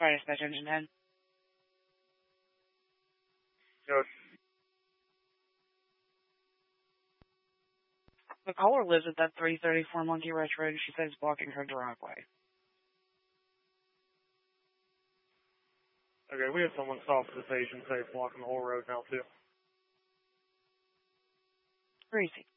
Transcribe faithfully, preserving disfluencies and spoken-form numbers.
Try to dispatch engine ten. Good. The caller lives at that three thirty-four Monkey Rush Road, and she says it's blocking her driveway. Okay, we have someone stop at the station, say it's blocking the whole road now, too. Crazy.